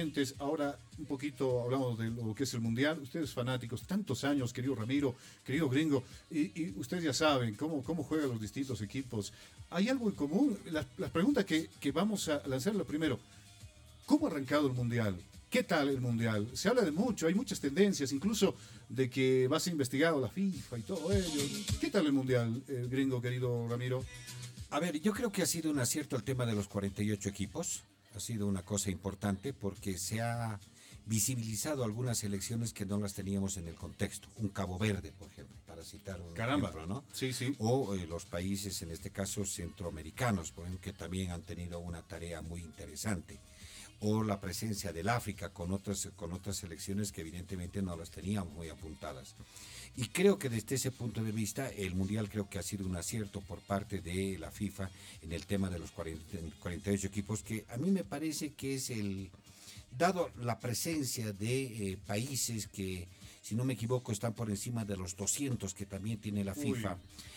oyentes. Ahora un poquito hablamos de lo que es el Mundial. Ustedes fanáticos, tantos años, querido Ramiro, querido Gringo, y ustedes ya saben cómo juegan los distintos equipos. ¿Hay algo en común? Las preguntas que vamos a lanzar, lo primero, ¿cómo ha arrancado el Mundial? ¿Qué tal el Mundial? Se habla de mucho, hay muchas tendencias, incluso de que va a ser investigado la FIFA y todo ello. ¿Qué tal el Mundial, Gringo, querido Ramiro? A ver, yo creo que ha sido un acierto el tema de los 48 equipos. Ha sido una cosa importante porque se ha visibilizado algunas selecciones que no las teníamos en el contexto. Un Cabo Verde, por ejemplo, para citar un ejemplo, ¿no? Sí, sí. O los países, en este caso, centroamericanos, por ejemplo, que también han tenido una tarea muy interesante. O la presencia del África con otras selecciones que evidentemente no las teníamos muy apuntadas. Y creo que desde ese punto de vista el Mundial creo que ha sido un acierto por parte de la FIFA en el tema de los 48 equipos, que a mí me parece que es dado la presencia de países que, si no me equivoco, están por encima de los 200 que también tiene la FIFA.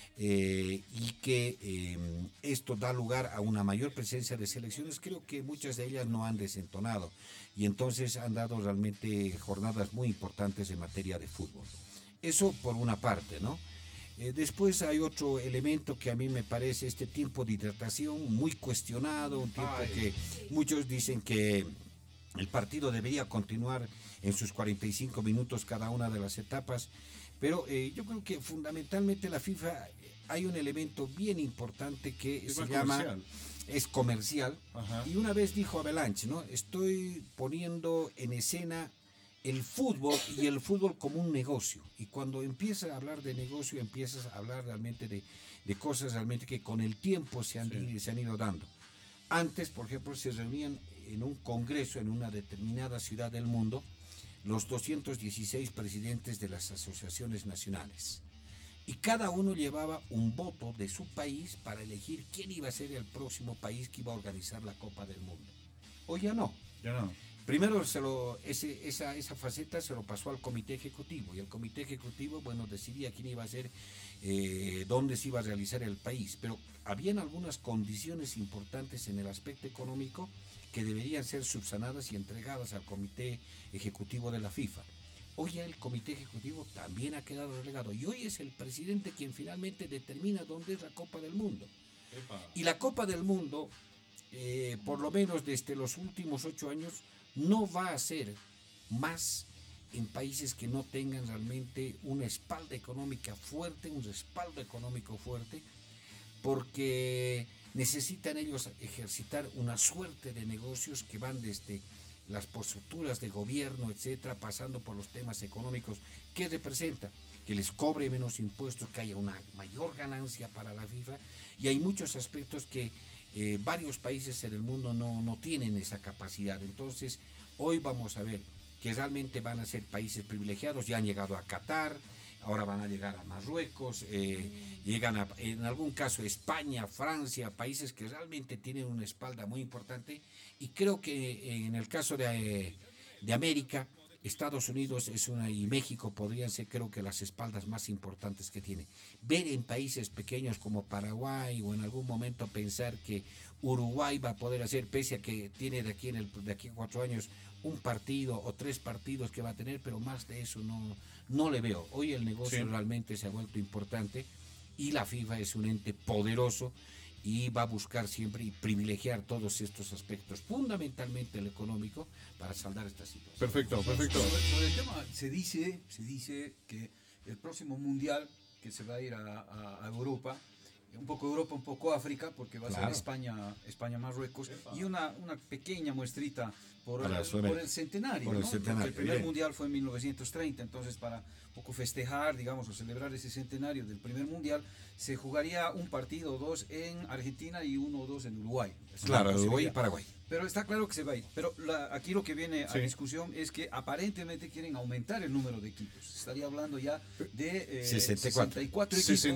Y que esto da lugar a una mayor presencia de selecciones. Creo que muchas de ellas no han desentonado y entonces han dado realmente jornadas muy importantes en materia de fútbol. Eso por una parte, ¿no? Después hay otro elemento que a mí me parece este tiempo de hidratación muy cuestionado, un tiempo que muchos dicen que el partido debería continuar en sus 45 minutos cada una de las etapas, pero yo creo que fundamentalmente la FIFA hay un elemento bien importante que se llama comercial. Es comercial. Ajá. Y una vez dijo Avalanche, ¿no? Estoy poniendo en escena el fútbol y el fútbol como un negocio. Y cuando empiezas a hablar de negocio, empiezas a hablar realmente de cosas realmente que con el tiempo se han ido dando. Antes, por ejemplo, se reunían en un congreso en una determinada ciudad del mundo los 216 presidentes de las asociaciones nacionales. Y cada uno llevaba un voto de su país para elegir quién iba a ser el próximo país que iba a organizar la Copa del Mundo. Hoy ya no. Ya no. Primero esa faceta se lo pasó al comité ejecutivo y el comité ejecutivo, bueno, decidía quién iba a ser, dónde se iba a realizar el país, pero habían algunas condiciones importantes en el aspecto económico que deberían ser subsanadas y entregadas al comité ejecutivo de la FIFA. Hoy ya el comité ejecutivo también ha quedado relegado y hoy es el presidente quien finalmente determina dónde es la Copa del Mundo. Epa. Y la Copa del Mundo, por lo menos desde los últimos 8 años, no va a ser más en países que no tengan realmente una espalda económica fuerte, un respaldo económico fuerte, porque necesitan ellos ejercitar una suerte de negocios que van desde las posturas de gobierno, etcétera, pasando por los temas económicos. ¿Qué representa? Que les cobre menos impuestos, que haya una mayor ganancia para la FIFA, y hay muchos aspectos que varios países en el mundo no tienen esa capacidad. Entonces, hoy vamos a ver que realmente van a ser países privilegiados, ya han llegado a Qatar, ahora van a llegar a Marruecos, llegan en algún caso España, Francia, países que realmente tienen una espalda muy importante, y creo que en el caso de América, Estados Unidos y México podrían ser, creo que, las espaldas más importantes que tiene. Ver en países pequeños como Paraguay o en algún momento pensar que Uruguay va a poder hacer, pese a que tiene de aquí a 4 años un partido o 3 partidos que va a tener, pero más de eso no le veo. Hoy el negocio realmente se ha vuelto importante y la FIFA es un ente poderoso y va a buscar siempre y privilegiar todos estos aspectos, fundamentalmente el económico, para saldar esta situación. Perfecto. Sobre el tema, se dice que el próximo mundial que se va a ir a Europa, un poco Europa, un poco África, porque va a ser España, Marruecos, y una pequeña muestrita por el centenario, ¿no? Porque el primer mundial fue en 1930, entonces para un poco festejar, digamos, o celebrar ese centenario del primer mundial, se jugaría un partido o 2 en Argentina y 1 o 2 en Uruguay. Claro, Uruguay y Paraguay. Pero está claro que se va a ir. Pero aquí lo que viene a discusión es que aparentemente quieren aumentar el número de equipos. Estaría hablando ya de 64 equipos.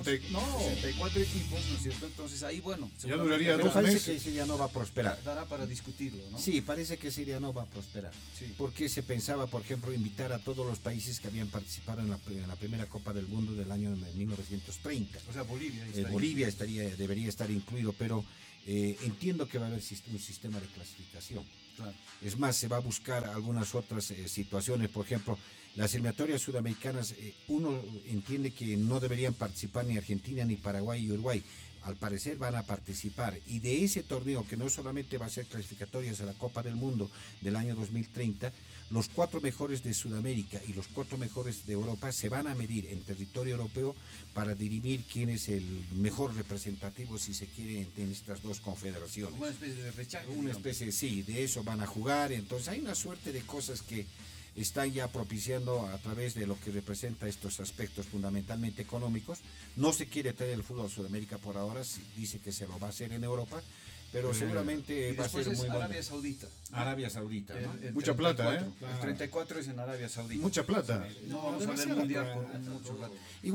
64 equipos, ¿no es cierto? Entonces ahí, bueno, ya duraría 2 parece meses. que ese ya no va a prosperar. Dará para discutirlo, ¿no? Sí, parece que ese ya no va a prosperar. Sí. Porque se pensaba, por ejemplo, invitar a todos los países que habían participado en la primera Copa del Mundo del año 1930. O sea, Bolivia. Bolivia debería estar incluido, pero entiendo que va a haber un sistema de clasificación. Claro. Es más, se va a buscar algunas otras situaciones, por ejemplo, las eliminatorias sudamericanas, uno entiende que no deberían participar ni Argentina, ni Paraguay y Uruguay. Al parecer van a participar, y de ese torneo, que no solamente va a ser clasificatorias a la Copa del Mundo del año 2030, los 4 mejores de Sudamérica y los 4 mejores de Europa se van a medir en territorio europeo para dirimir quién es el mejor representativo, si se quiere, en estas dos confederaciones. Una especie de rechazo. Una especie, sí, de eso van a jugar. Entonces hay una suerte de cosas que están ya propiciando a través de lo que representa estos aspectos fundamentalmente económicos. No se quiere traer el fútbol a Sudamérica por ahora, dice que se lo va a hacer en Europa, pero seguramente va a ser muy bueno. Arabia Saudita. Arabia Saudita, ¿no? Mucha plata, ¿eh? El 34 es en Arabia Saudita. Mucha plata. No vamos a ver el mundial por mucho plata.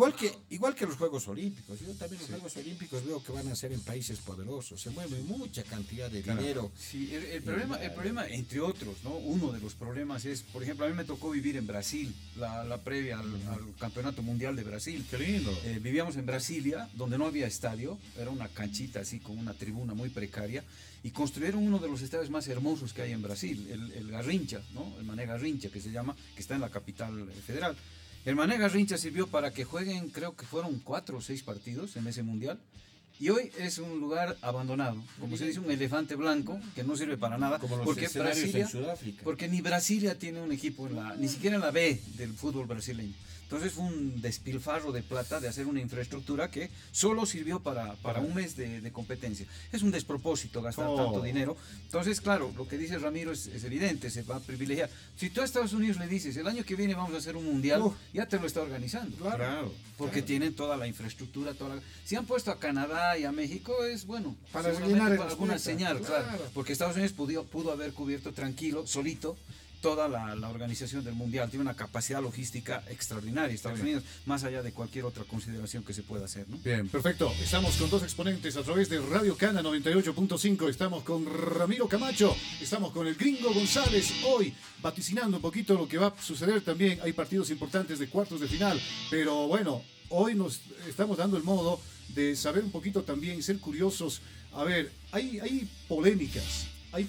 Igual que los Juegos Olímpicos. Yo también los Juegos Olímpicos veo que van a ser en países poderosos. Se mueve mucha cantidad de dinero. Sí, el problema, entre otros, ¿no? Uno de los problemas es, por ejemplo, a mí me tocó vivir en Brasil, la previa al Campeonato Mundial de Brasil. Qué lindo. Vivíamos en Brasilia, donde no había estadio, era una canchita así con una tribuna muy precaria, y construyeron uno de los estadios más hermosos que hay en Brasil, el Garrincha, ¿no? El Mané Garrincha, que se llama, que está en la capital federal. El Mané Garrincha sirvió para que jueguen, creo que fueron 4 o 6 partidos en ese mundial, y hoy es un lugar abandonado, como se dice, un elefante blanco que no sirve para nada, Como los porque escenarios Brasilia, en Sudáfrica. porque ni Brasilia tiene un equipo ni siquiera en la B del fútbol brasileño. Entonces fue un despilfarro de plata de hacer una infraestructura que solo sirvió para un mes de competencia. Es un despropósito gastar tanto dinero. Entonces, claro, lo que dice Ramiro es evidente, se va a privilegiar. Si tú a Estados Unidos le dices, el año que viene vamos a hacer un mundial, ya te lo está organizando. Claro. Porque tienen toda la infraestructura, si han puesto a Canadá y a México, es bueno, Para seguramente rellenar para las alguna cuentas, señal, claro. porque Estados Unidos pudo haber cubierto tranquilo, solito, toda la organización del mundial. Tiene una capacidad logística extraordinaria Estados Unidos, más allá de cualquier otra consideración que se pueda hacer, ¿no? Bien, perfecto. Estamos con 2 exponentes a través de Radio Cana 98.5. Estamos con Ramiro Camacho, estamos con el Gringo González, hoy vaticinando un poquito lo que va a suceder también. Hay partidos importantes de cuartos de final, pero bueno, hoy nos estamos dando el modo de saber un poquito también y ser curiosos. A ver, hay polémicas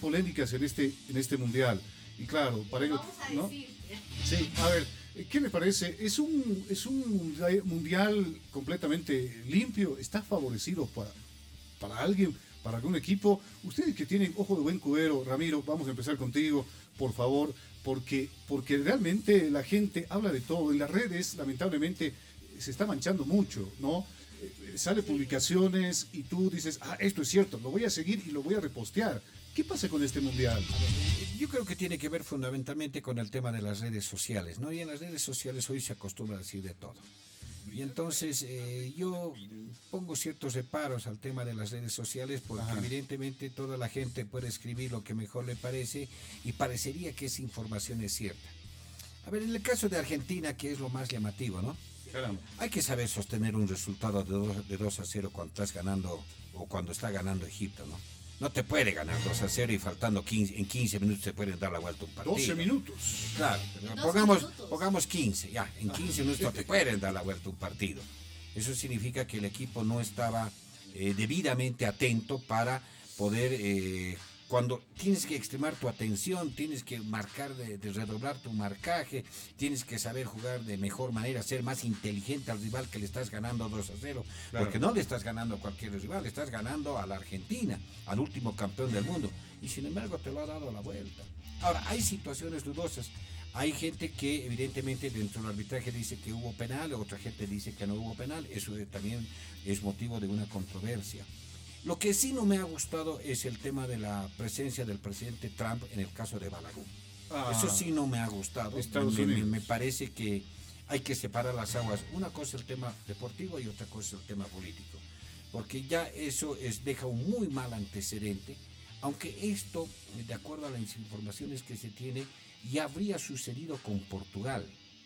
en este mundial. Y claro, para ello, ¿no? Sí, a ver, ¿qué le parece? ¿Es un mundial completamente limpio? ¿Está favorecido para alguien, para algún equipo? Ustedes que tienen ojo de buen cubero, Ramiro, vamos a empezar contigo, por favor, porque realmente la gente habla de todo. En las redes, lamentablemente, se está manchando mucho, ¿no? Sale publicaciones y tú dices, esto es cierto, lo voy a seguir y lo voy a repostear. ¿Qué pasa con este mundial? Yo creo que tiene que ver fundamentalmente con el tema de las redes sociales, ¿no? Y en las redes sociales hoy se acostumbra a decir de todo. Y entonces yo pongo ciertos reparos al tema de las redes sociales porque evidentemente toda la gente puede escribir lo que mejor le parece y parecería que esa información es cierta. A ver, en el caso de Argentina, que es lo más llamativo, ¿no? Caramba. Hay que saber sostener un resultado de 2-0 cuando estás ganando o cuando está ganando Egipto, ¿no? No te puede ganar 2-0 y faltando 15 minutos te pueden dar la vuelta a un partido. 12 minutos. Claro, pongamos 15, ya, en 15 minutos no te pueden dar la vuelta a un partido. Eso significa que el equipo no estaba debidamente atento para poder, cuando tienes que extremar tu atención, tienes que marcar, de redoblar tu marcaje, tienes que saber jugar de mejor manera, ser más inteligente al rival que le estás ganando 2-0, claro. Porque no le estás ganando a cualquier rival, le estás ganando a la Argentina, al último campeón del mundo, y sin embargo te lo ha dado la vuelta. Ahora, hay situaciones dudosas. Hay gente que evidentemente dentro del arbitraje dice que hubo penal, otra gente dice que no hubo penal, eso también es motivo de una controversia. Lo que sí no me ha gustado es el tema de la presencia del presidente Trump en el caso de Balaguer. Eso sí no me ha gustado. Me parece que hay que separar las aguas. Una cosa es el tema deportivo y otra cosa es el tema político. Porque ya eso deja un muy mal antecedente, aunque esto, de acuerdo a las informaciones que se tiene, ya habría sucedido con Portugal.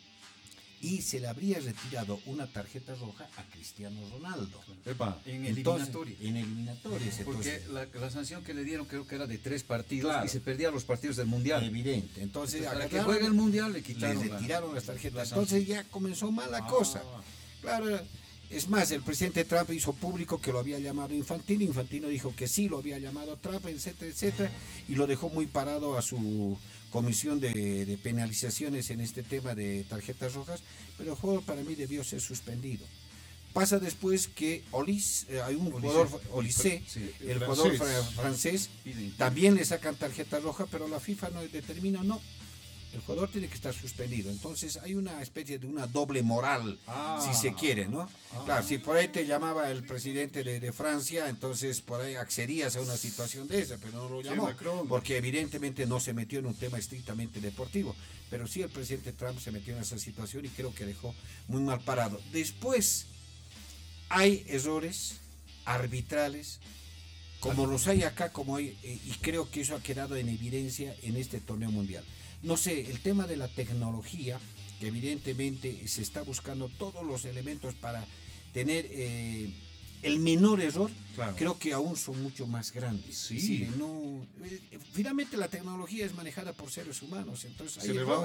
Y se le habría retirado una tarjeta roja a Cristiano Ronaldo. Epa. En eliminatorias. En eliminatorias. Porque la sanción que le dieron creo que era de 3 partidos, claro, y se perdían los partidos del Mundial. Evidente. Entonces, para que juegue el Mundial le retiraron las tarjetas. Entonces ya comenzó mal la cosa. Claro. Es más, el presidente Trump hizo público que lo había llamado Infantino. Infantino dijo que sí, lo había llamado Trump, etcétera, etcétera, y lo dejó muy parado a su comisión de penalizaciones en este tema de tarjetas rojas, pero el juego para mí debió ser suspendido. Pasa después que hay un jugador, Olise, el jugador francés, también le sacan tarjeta roja, pero la FIFA no determina, no. El jugador tiene que estar suspendido. Entonces hay una especie de una doble moral, si se quiere, ¿no? Claro, si por ahí te llamaba el presidente de Francia, entonces por ahí accedías a una situación de esa, pero no lo llamó, porque evidentemente no se metió en un tema estrictamente deportivo. Pero sí el presidente Trump se metió en esa situación y creo que dejó muy mal parado. Después hay errores arbitrales, como los hay acá, como hay, y creo que eso ha quedado en evidencia en este torneo mundial. No sé, el tema de la tecnología, que evidentemente se está buscando todos los elementos para tener el menor error, claro. Creo que aún son mucho más grandes. Sí. Es decir, finalmente la tecnología es manejada por seres humanos, entonces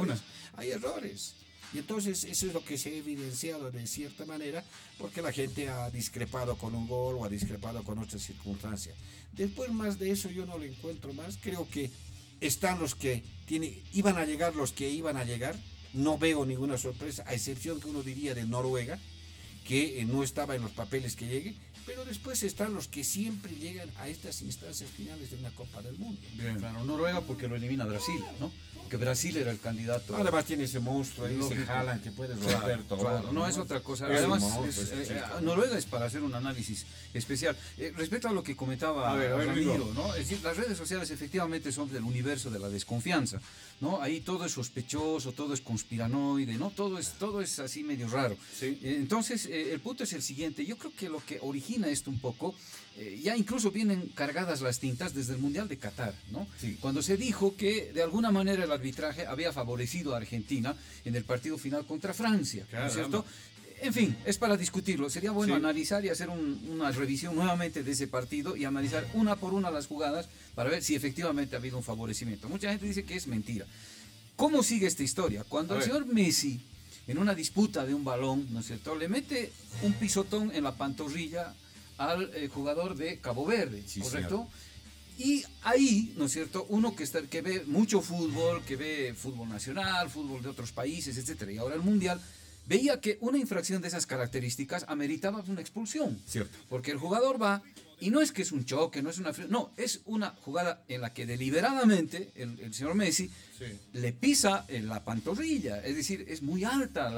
hay errores. Y entonces eso es lo que se ha evidenciado de cierta manera, porque la gente ha discrepado con un gol o ha discrepado con otra circunstancia. Después más de eso yo no le encuentro más. Creo que están los que iban a llegar los que iban a llegar. No veo ninguna sorpresa, a excepción que uno diría de Noruega, que no estaba en los papeles que llegue. Pero después están los que siempre llegan a estas instancias finales de una Copa del Mundo. Bien. Claro, Noruega porque lo elimina Brasil, ¿no? Que Brasil era el candidato. Además tiene ese monstruo ahí, ese Haaland que puede romper todo. Claro, no es otra cosa. Además, Noruega es para hacer un análisis especial. Respecto a lo que comentaba Ramiro, ¿no? Es decir, las redes sociales efectivamente son del universo de la desconfianza, ¿no? Ahí todo es sospechoso, todo es conspiranoide, ¿no? Todo es así medio raro. Sí. Entonces, el punto es el siguiente. Yo creo que lo que origina esto un poco, ya incluso vienen cargadas las tintas desde el Mundial de Qatar, ¿no? Sí. Cuando se dijo que de alguna manera el arbitraje había favorecido a Argentina en el partido final contra Francia, ¿no es cierto? En fin, es para discutirlo. Sería bueno analizar y hacer una revisión nuevamente de ese partido y analizar una por una las jugadas para ver si efectivamente ha habido un favorecimiento. Mucha gente dice que es mentira. ¿Cómo sigue esta historia? Cuando el señor Messi, en una disputa de un balón, ¿no es cierto?, le mete un pisotón en la pantorrilla al jugador de Cabo Verde, ¿correcto? Y ahí, ¿no es cierto?, uno que ve mucho fútbol, que ve fútbol nacional, fútbol de otros países, etcétera, y ahora el Mundial, veía que una infracción de esas características ameritaba una expulsión. Cierto. Porque el jugador va, y no es que es un choque, no es es una jugada en la que deliberadamente el señor Messi le pisa en la pantorrilla, es decir, es muy alta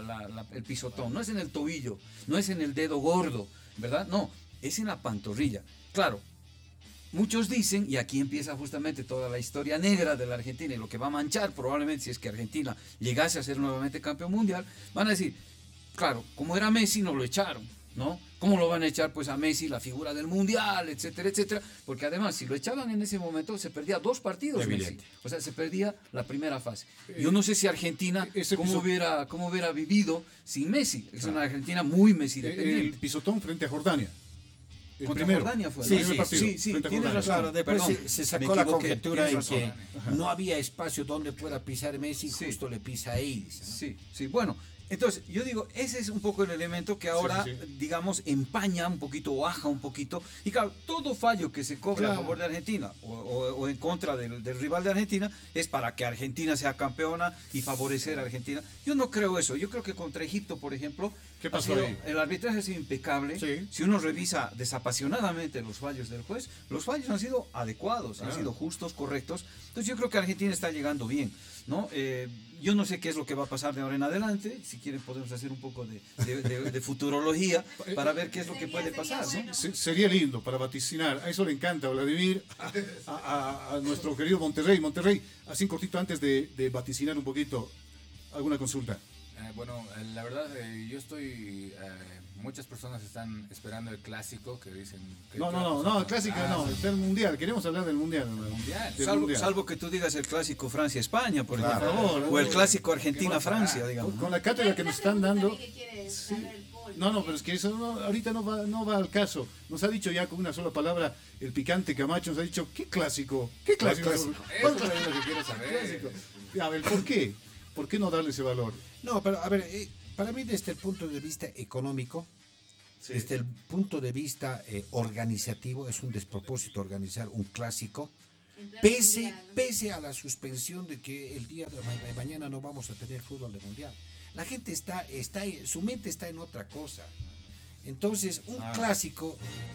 el pisotón, no es en el tobillo, no es en el dedo gordo, ¿verdad? No, es en la pantorrilla. Claro, muchos dicen, y aquí empieza justamente toda la historia negra de la Argentina y lo que va a manchar probablemente si es que Argentina llegase a ser nuevamente campeón mundial, van a decir, claro, como era Messi no lo echaron, ¿no? ¿Cómo lo van a echar pues a Messi, la figura del mundial, etcétera, etcétera? Porque además si lo echaban en ese momento se perdía 2 partidos Messi. O sea, se perdía la primera fase. Yo no sé si Argentina, cómo hubiera vivido sin Messi. Es una Argentina muy Messi dependiente. El pisotón frente a Jordania. Contra Jordania fue. Sí, tienes razón. Claro, después se sacó la conjetura en que no había espacio donde pueda pisar Messi, justo le pisa a él. ¿No? Sí, bueno. Entonces, yo digo, ese es un poco el elemento que ahora, digamos, empaña un poquito, baja un poquito. Y claro, todo fallo que se cobre a favor de Argentina o en contra del rival de Argentina es para que Argentina sea campeona y favorecer a Argentina. Yo no creo eso. Yo creo que contra Egipto, por ejemplo, ¿qué pasó ahí? El arbitraje ha sido impecable. Sí. Si uno revisa desapasionadamente los fallos del juez, los fallos han sido adecuados, han sido justos, correctos. Entonces yo creo que Argentina está llegando bien, ¿no? Yo no sé qué es lo que va a pasar de ahora en adelante. Si quieren podemos hacer un poco de futurología para ver qué es lo que puede pasar, ¿no? Sería lindo para vaticinar. A eso le encanta, Vladimir, a nuestro querido Monterrey. Monterrey, así cortito antes de vaticinar un poquito, ¿alguna consulta? Bueno, la verdad, yo estoy... muchas personas están esperando el clásico que dicen... No, el clásico no, es el mundial. Queremos hablar del mundial. Salvo que tú digas el clásico Francia-España, por ejemplo. O el clásico Argentina-Francia, digamos. Con la cátedra que nos están dando... No, pero es que eso ahorita no va al caso. Nos ha dicho ya con una sola palabra el picante Camacho, nos ha dicho, ¿qué clásico? ¿Qué clásico? Eso es lo que quiero saber. A ver, ¿por qué? ¿Por qué no darle ese valor? No, pero a ver, para mí desde el punto de vista económico, Sí. Desde el punto de vista organizativo, es un despropósito organizar un clásico, pese a la suspensión de que el día de mañana no vamos a tener fútbol de mundial. La gente su mente está en otra cosa. Entonces, un clásico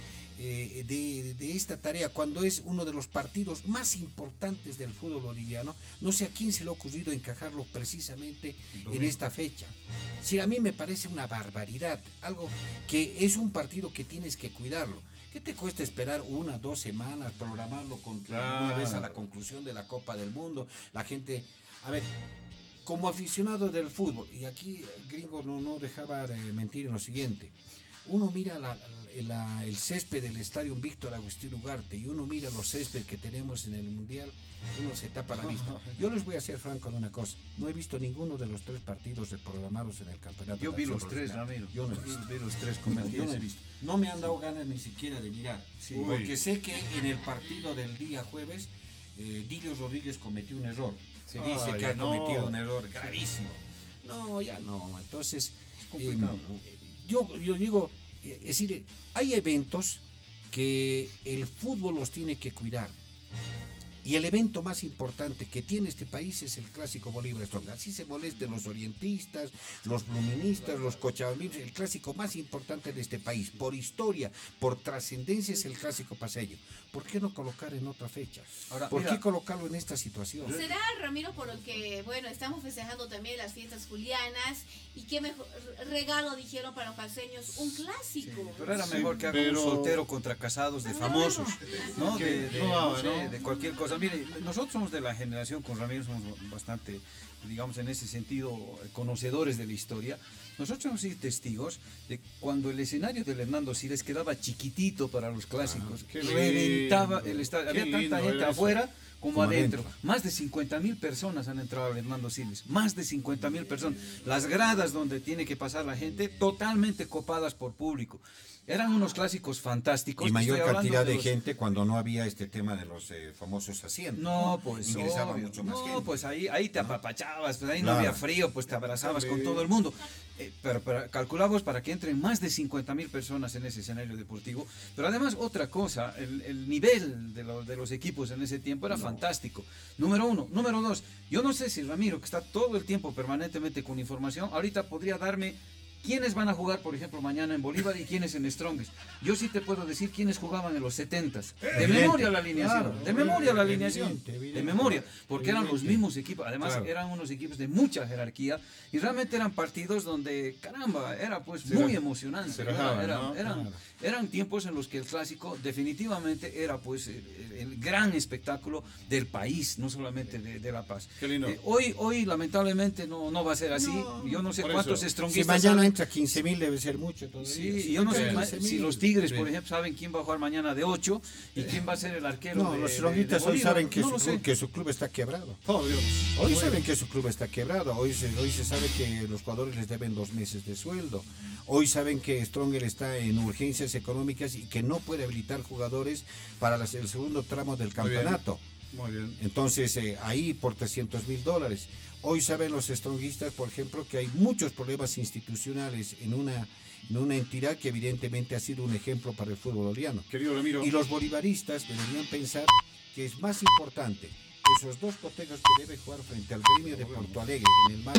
de esta tarea, cuando es uno de los partidos más importantes del fútbol boliviano, no sé a quién se le ha ocurrido encajarlo precisamente en esta fecha. Sí, a mí me parece una barbaridad, algo que es un partido que tienes que cuidarlo. ¿Qué te cuesta esperar 1 o 2 semanas, programarlo una vez a la conclusión de la Copa del Mundo? La gente, a ver, como aficionado del fútbol, y aquí Gringo no dejaba de mentir en lo siguiente, uno mira el césped del estadio Víctor Agustín Ugarte y uno mira los césped que tenemos en el Mundial, uno se tapa la vista. Yo les voy a ser franco en una cosa, no he visto ninguno de los 3 partidos programados en el campeonato. Yo vi los 3, Ramiro. Yo no he visto. Vi los 3 yo no he visto. No me han dado ganas ni siquiera de mirar, porque sé que en el partido del día jueves, Dilio Rodríguez cometió un error. Se dice que ha cometido un error gravísimo. No, ya no. Entonces, yo digo, es decir, hay eventos que el fútbol los tiene que cuidar. Y el evento más importante que tiene este país es el clásico Bolívar-Strong. Así se molesten los orientistas, los bluministas, los cochabambinos. El clásico más importante de este país, por historia, por trascendencia, es el clásico paceño. ¿Por qué no colocar en otra fecha? Ahora, ¿Por qué colocarlo en esta situación? Será, Ramiro, por lo que, bueno, estamos festejando también las fiestas julianas, y qué mejor regalo dijeron para los paceños, un clásico. Sí, pero era mejor que haga un soltero contra casados de famosos, ¿no? De cualquier cosa. Mire, nosotros somos de la generación, con Ramiro somos bastante, digamos, en ese sentido, conocedores de la historia. Nosotros hemos sido testigos de cuando el escenario del Hernando Siles quedaba chiquitito para los clásicos, reventaba el estadio, había tanta gente afuera como adentro. Más de 50,000 personas han entrado al Hernando Siles, más de 50,000 personas. Las gradas donde tiene que pasar la gente totalmente copadas por público. Eran unos clásicos fantásticos. Y mayor cantidad de gente cuando no había este tema de los famosos asientos. No, pues ingresaba mucho más gente. No, pues ahí te apapachabas, pues ahí no había frío, pues te abrazabas con todo el mundo. Pero calculamos para que entren más de 50,000 personas en ese escenario deportivo. Pero además, otra cosa, el nivel de los equipos en ese tiempo era fantástico. Número 1. Número 2, yo no sé si Ramiro, que está todo el tiempo permanentemente con información, ahorita podría darme quiénes van a jugar, por ejemplo, mañana en Bolívar y quiénes en Strongest. Yo sí te puedo decir quiénes jugaban en los 70s. De memoria la alineación. Claro, de memoria la alineación. Evidente, de memoria. Porque eran los mismos equipos. Además, eran unos equipos de mucha jerarquía. Y realmente eran partidos donde, caramba, era pues muy emocionante. Eran tiempos en los que el clásico definitivamente era pues el gran espectáculo del país, no solamente de La Paz. Qué lindo. Hoy lamentablemente no va a ser así. Yo no sé cuántos stronguistas. Si mañana entra 15,000 debe ser mucho todavía. Sí, yo no sé si los Tigres, por ejemplo, saben quién va a jugar mañana de 8 y quién va a ser el arquero. No, los stronguistas hoy saben que su club está quebrado. Oh, Dios. Hoy saben que su club está quebrado. Hoy se sabe que los jugadores les deben 2 meses de sueldo. Hoy saben que Stronger está en urgencias económicas y que no puede habilitar jugadores para el segundo tramo del campeonato. Muy bien. Entonces, ahí por $300,000. Hoy saben los stronguistas, por ejemplo, que hay muchos problemas institucionales en una entidad que evidentemente ha sido un ejemplo para el fútbol boliviano. Querido Ramiro. Y los bolivaristas deberían pensar que es más importante esos 2 cotejos que debe jugar frente al Gremio de Porto Alegre en el